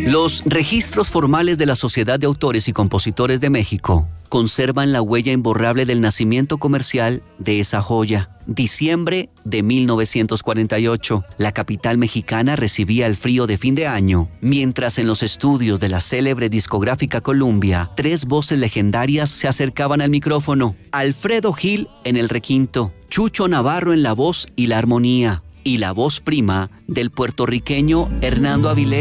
Los registros formales de la Sociedad de Autores y Compositores de México conservan la huella imborrable del nacimiento comercial de esa joya. Diciembre de 1948, la capital mexicana recibía el frío de fin de año, mientras en los estudios de la célebre discográfica Columbia, 3 voces legendarias se acercaban al micrófono. Alfredo Gil en el requinto, Chucho Navarro en la voz y la armonía, y la voz prima del puertorriqueño Hernando Avilés.